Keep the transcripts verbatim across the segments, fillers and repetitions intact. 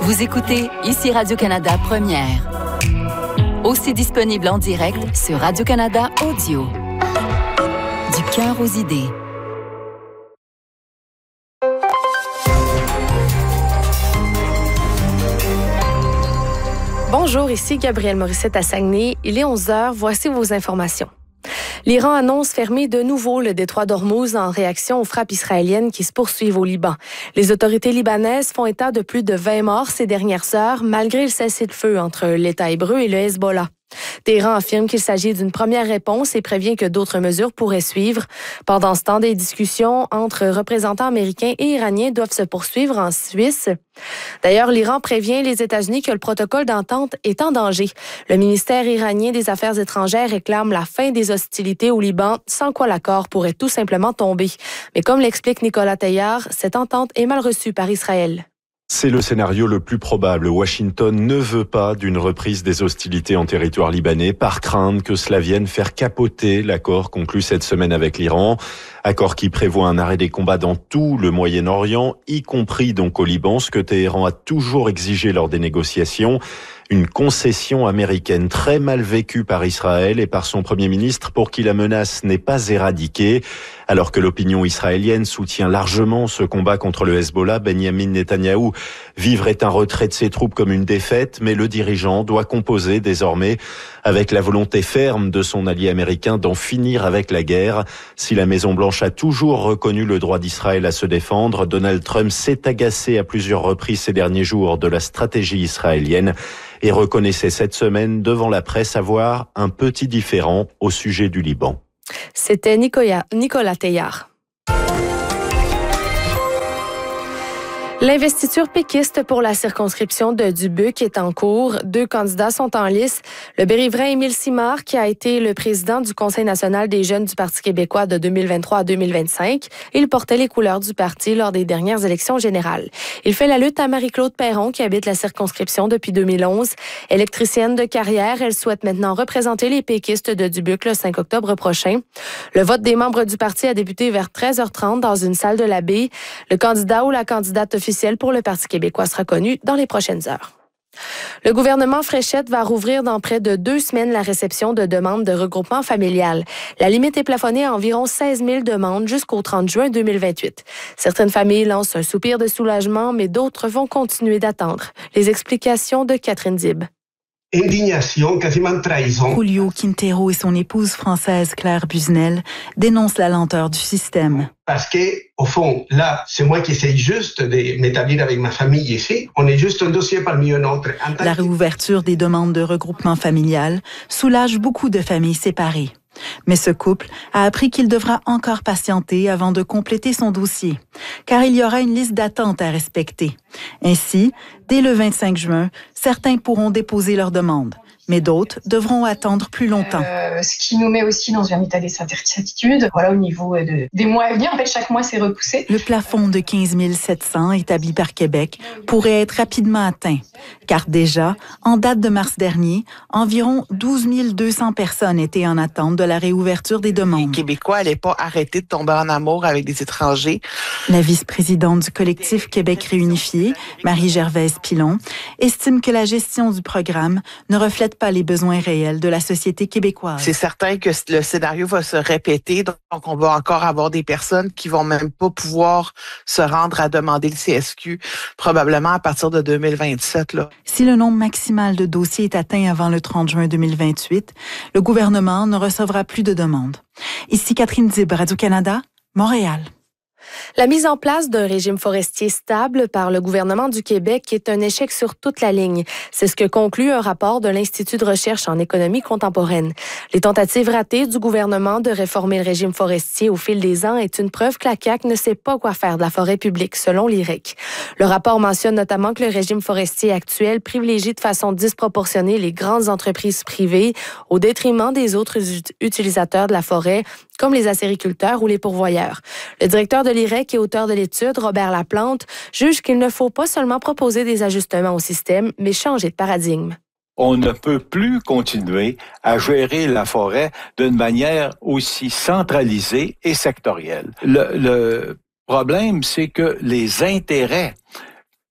Vous écoutez ici Radio-Canada Première. Aussi disponible en direct sur Radio-Canada Audio. Du cœur aux idées. Bonjour, ici Gabrielle Morissette à Saguenay. Il est onze heures, voici vos informations. L'Iran annonce fermer de nouveau le détroit d'Ormuz en réaction aux frappes israéliennes qui se poursuivent au Liban. Les autorités libanaises font état de plus de vingt morts ces dernières heures, malgré le cessez-le-feu entre l'État hébreu et le Hezbollah. Téhéran affirme qu'il s'agit d'une première réponse et prévient que d'autres mesures pourraient suivre. Pendant ce temps, des discussions entre représentants américains et iraniens doivent se poursuivre en Suisse. D'ailleurs, l'Iran prévient les États-Unis que le protocole d'entente est en danger. Le ministère iranien des Affaires étrangères réclame la fin des hostilités au Liban, sans quoi l'accord pourrait tout simplement tomber. Mais comme l'explique Nicolas Teillard, cette entente est mal reçue par Israël. C'est le scénario le plus probable. Washington ne veut pas d'une reprise des hostilités en territoire libanais par crainte que cela vienne faire capoter l'accord conclu cette semaine avec l'Iran. Accord qui prévoit un arrêt des combats dans tout le Moyen-Orient, y compris donc au Liban, ce que Téhéran a toujours exigé lors des négociations. Une concession américaine très mal vécue par Israël et par son Premier ministre pour qui la menace n'est pas éradiquée. Alors que l'opinion israélienne soutient largement ce combat contre le Hezbollah, Benyamin Netanyahou vivrait un retrait de ses troupes comme une défaite, mais le dirigeant doit composer désormais avec la volonté ferme de son allié américain d'en finir avec la guerre. Si la Maison-Blanche a toujours reconnu le droit d'Israël à se défendre, Donald Trump s'est agacé à plusieurs reprises ces derniers jours de la stratégie israélienne et reconnaissait cette semaine devant la presse avoir un petit différend au sujet du Liban. C'était Nicolas, Nicolas Teillard. L'investiture péquiste pour la circonscription de Dubuque est en cours. Deux candidats sont en lice. Le Berrivrain Émile Simard, qui a été le président du Conseil national des jeunes du Parti québécois de deux mille vingt-trois à deux mille vingt-cinq. Il portait les couleurs du parti lors des dernières élections générales. Il fait la lutte à Marie-Claude Perron, qui habite la circonscription depuis deux mille onze. Électricienne de carrière, elle souhaite maintenant représenter les péquistes de Dubuque le cinq octobre prochain. Le vote des membres du parti a débuté vers treize heures trente dans une salle de la baie. Le candidat ou la candidate officielle pour le Parti québécois sera connu dans les prochaines heures. Le gouvernement Fréchette va rouvrir dans près de deux semaines la réception de demandes de regroupement familial. La limite est plafonnée à environ seize mille demandes jusqu'au trente juin deux mille vingt-huit. Certaines familles lancent un soupir de soulagement, mais d'autres vont continuer d'attendre. Les explications de Catherine Dib. Indignation, quasiment trahison. Julio Quintero et son épouse française Claire Busnel dénoncent la lenteur du système. Parce que, au fond, là, c'est moi qui essaye juste de m'établir avec ma famille ici. On est juste un dossier parmi un autre. La réouverture des demandes de regroupement familial soulage beaucoup de familles séparées. Mais ce couple a appris qu'il devra encore patienter avant de compléter son dossier, car il y aura une liste d'attente à respecter. Ainsi, dès le vingt-cinq juin, certains pourront déposer leur demande, mais d'autres devront attendre plus longtemps. Euh, ce qui nous met aussi dans un état d'incertitude. Voilà, au niveau de, des mois à venir, en fait, chaque mois, c'est repoussé. Le plafond de quinze mille sept cents établi par Québec pourrait être rapidement atteint, car déjà, en date de mars dernier, environ douze mille deux cents personnes étaient en attente de la réouverture des demandes. Les Québécois n'allaient pas arrêter de tomber en amour avec des étrangers. La vice-présidente du collectif Québec réunifié, Marie-Gervaise Pilon, estime que la gestion du programme ne reflète pas les besoins réels de la société québécoise. C'est certain que le scénario va se répéter, donc on va encore avoir des personnes qui vont même pas pouvoir se rendre à demander le C S Q, probablement à partir de deux mille vingt-sept. Là. Si le nombre maximal de dossiers est atteint avant le trente juin deux mille vingt-huit, le gouvernement ne recevra plus de demandes. Ici Catherine Dib, Radio-Canada, Montréal. La mise en place d'un régime forestier stable par le gouvernement du Québec est un échec sur toute la ligne. C'est ce que conclut un rapport de l'Institut de recherche en économie contemporaine. Les tentatives ratées du gouvernement de réformer le régime forestier au fil des ans est une preuve que la C A Q ne sait pas quoi faire de la forêt publique, selon l'I R E C. Le rapport mentionne notamment que le régime forestier actuel privilégie de façon disproportionnée les grandes entreprises privées au détriment des autres utilisateurs de la forêt, comme les acériculteurs ou les pourvoyeurs. Le directeur de l'I R E C et auteur de l'étude, Robert Laplante, juge qu'il ne faut pas seulement proposer des ajustements au système, mais changer de paradigme. On ne peut plus continuer à gérer la forêt d'une manière aussi centralisée et sectorielle. Le, le problème, c'est que les intérêts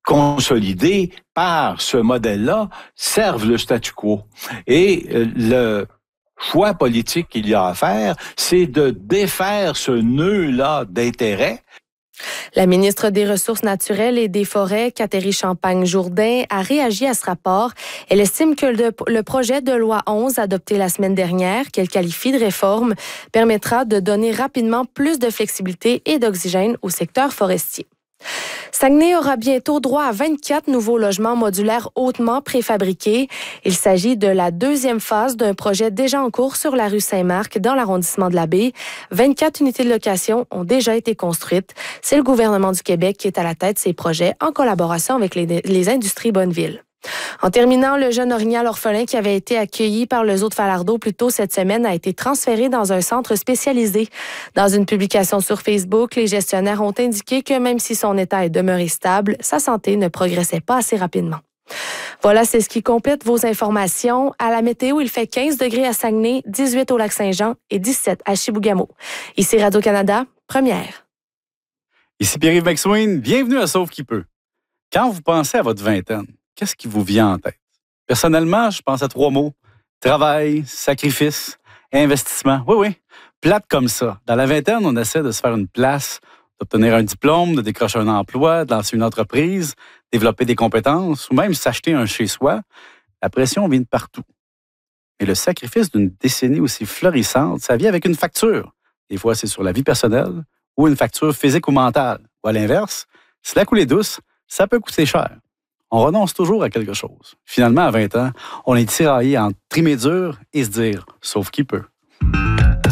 consolidés par ce modèle-là servent le statu quo. Et euh, le choix politique qu'il y a à faire, c'est de défaire ce nœud-là d'intérêt. La ministre des Ressources naturelles et des Forêts, Catherine Champagne-Jourdain, a réagi à ce rapport. Elle estime que le, le projet de loi onze, adopté la semaine dernière, qu'elle qualifie de réforme, permettra de donner rapidement plus de flexibilité et d'oxygène au secteur forestier. Saguenay aura bientôt droit à vingt-quatre nouveaux logements modulaires hautement préfabriqués. Il s'agit de la deuxième phase d'un projet déjà en cours sur la rue Saint-Marc, dans l'arrondissement de la Baie. vingt-quatre unités de location ont déjà été construites. C'est le gouvernement du Québec qui est à la tête de ces projets en collaboration avec les, les industries Bonneville. En terminant, le jeune orignal orphelin qui avait été accueilli par le zoo de Falardeau plus tôt cette semaine a été transféré dans un centre spécialisé. Dans une publication sur Facebook, les gestionnaires ont indiqué que même si son état est demeuré stable, sa santé ne progressait pas assez rapidement. Voilà, c'est ce qui complète vos informations. À la météo, il fait quinze degrés à Saguenay, dix-huit au Lac-Saint-Jean et dix-sept à Chibougamau. Ici Radio-Canada, première. Ici Pierre-Yves McSween, bienvenue à Sauve qui peut. Quand vous pensez à votre vingtaine, qu'est-ce qui vous vient en tête? Personnellement, je pense à trois mots. Travail, sacrifice, investissement. Oui, oui, plate comme ça. Dans la vingtaine, on essaie de se faire une place, d'obtenir un diplôme, de décrocher un emploi, de lancer une entreprise, développer des compétences ou même s'acheter un chez-soi. La pression vient de partout. Et le sacrifice d'une décennie aussi florissante, ça vient avec une facture. Des fois, c'est sur la vie personnelle ou une facture physique ou mentale. Ou à l'inverse, si la coulée douce, ça peut coûter cher. On renonce toujours à quelque chose. Finalement, à vingt ans, on est tiraillé entre trimer dur et se dire « sauf qui peut ».